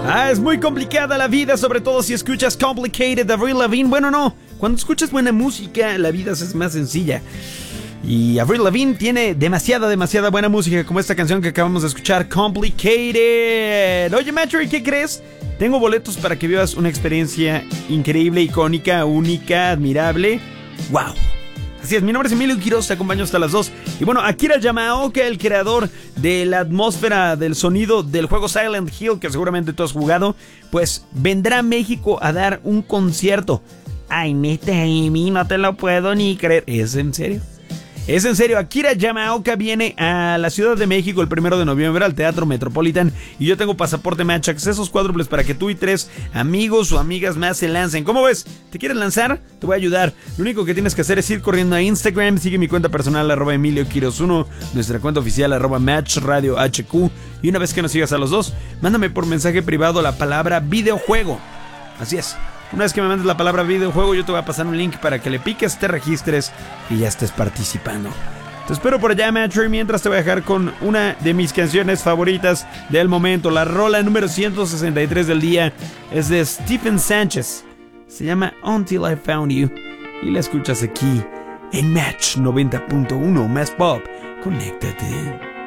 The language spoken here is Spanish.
Es muy complicada la vida, sobre todo si escuchas Complicated de Avril Lavigne. Bueno, no, cuando escuchas buena música, la vida es más sencilla. Y Avril Lavigne tiene demasiada buena música, como esta canción que acabamos de escuchar, Complicated. Oye, Matthew, ¿qué crees? Tengo boletos para que vivas una experiencia increíble, icónica, única, admirable. ¡Wow! Así es, mi nombre es Emilio Quiroz, te acompaño hasta las 2. Y bueno, Akira Yamaoka, el creador de la atmósfera del sonido del juego Silent Hill, que seguramente tú has jugado, pues vendrá a México a dar un concierto. Ay, neta, Emi, no te lo puedo ni creer. ¿Es en serio? Es en serio, Akira Yamaoka viene a la Ciudad de México el 1 de noviembre al Teatro Metropolitan y yo tengo pasaporte match, accesos cuádruples para que tú y 3 amigos o amigas más se lancen. ¿Cómo ves? ¿Te quieres lanzar? Te voy a ayudar. Lo único que tienes que hacer es ir corriendo a Instagram, sigue mi cuenta personal @EmilioQuiroz1, nuestra cuenta oficial @MatchRadioHQ y una vez que nos sigas a los dos, mándame por mensaje privado la palabra videojuego. Así es. Una vez que me mandes la palabra videojuego, yo te voy a pasar un link para que le piques, te registres y ya estés participando. Te espero por allá, Matthew, y mientras te voy a dejar con una de mis canciones favoritas del momento. La rola número 163 del día es de Stephen Sánchez. Se llama Until I Found You y la escuchas aquí en Match 90.1 Más Pop. Conéctate.